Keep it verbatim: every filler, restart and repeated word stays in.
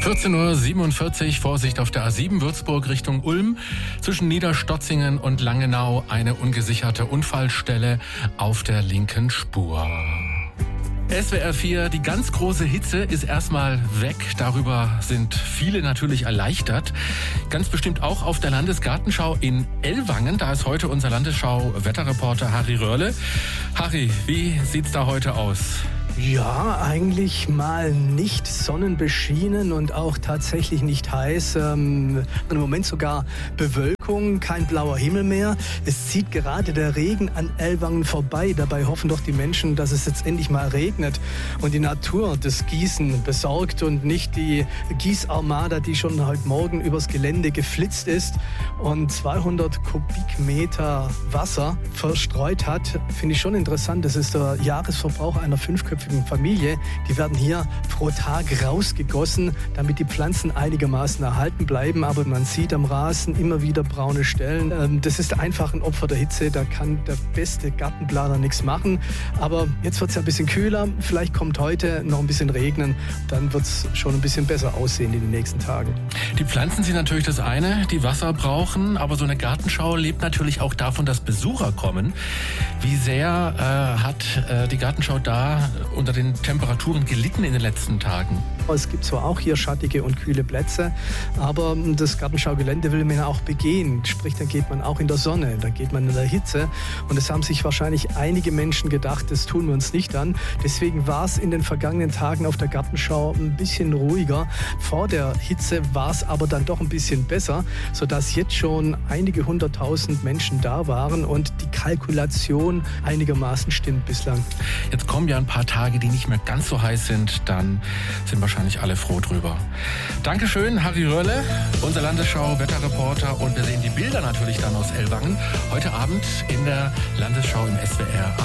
vierzehn Uhr siebenundvierzig, Vorsicht auf der A sieben Würzburg Richtung Ulm. Zwischen Niederstotzingen und Langenau eine ungesicherte Unfallstelle auf der linken Spur. S W R vier, die ganz große Hitze ist erstmal weg. Darüber sind viele natürlich erleichtert. Ganz bestimmt auch auf der Landesgartenschau in Ellwangen. Da ist heute unser Landesschau-Wetterreporter Harry Röhrle. Harry, wie sieht's da heute aus? Ja, eigentlich mal nicht sonnenbeschienen und auch tatsächlich nicht heiß. Ähm, im Moment sogar Bewölkung, kein blauer Himmel mehr. Es zieht gerade der Regen an Ellwangen vorbei. Dabei hoffen doch die Menschen, dass es jetzt endlich mal regnet und die Natur das Gießen besorgt und nicht die Gießarmada, die schon heute Morgen übers Gelände geflitzt ist und zweihundert Kubikmeter Wasser verstreut hat. Finde ich schon interessant. Das ist der Jahresverbrauch einer fünfköpfigen Familie. Die werden hier pro Tag rausgegossen, damit die Pflanzen einigermaßen erhalten bleiben. Aber man sieht am Rasen immer wieder braune Stellen. Das ist einfach ein Opfer der Hitze. Da kann der beste Gartenplaner nichts machen. Aber jetzt wird es ja ein bisschen kühler. Vielleicht kommt heute noch ein bisschen regnen. Dann wird es schon ein bisschen besser aussehen in den nächsten Tagen. Die Pflanzen sind natürlich das eine, die Wasser brauchen. Aber so eine Gartenschau lebt natürlich auch davon, dass Besucher kommen. Wie sehr äh, hat äh, die Gartenschau da unter den Temperaturen gelitten in den letzten Tagen? Es gibt zwar auch hier schattige und kühle Plätze, aber das Gartenschaugelände will man auch begehen. Sprich, da geht man auch in der Sonne, da geht man in der Hitze. Und es haben sich wahrscheinlich einige Menschen gedacht, das tun wir uns nicht an. Deswegen war es in den vergangenen Tagen auf der Gartenschau ein bisschen ruhiger. Vor der Hitze war es aber dann doch ein bisschen besser, sodass jetzt schon einige hunderttausend Menschen da waren und die Kalkulation einigermaßen stimmt bislang. Jetzt kommen ja ein paar Tage, die nicht mehr ganz so heiß sind, dann sind wahrscheinlich alle froh drüber. Dankeschön, Harry Röhrle, unser Landesschau-Wetterreporter, und wir sehen die Bilder natürlich dann aus Ellwangen heute Abend in der Landesschau im S W R.